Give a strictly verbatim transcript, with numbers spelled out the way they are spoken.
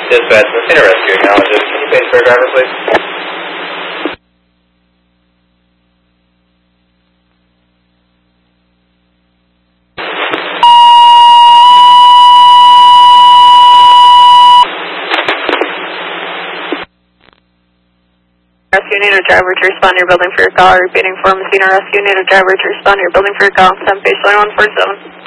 Dispatch, Messina Rescue acknowledges. Can you face for a driver, please? Rescue, need a driver to respond to your building for your call. Repeating for Messina Rescue, need a driver to respond to your building for your call. seven page twenty-one forty-seven.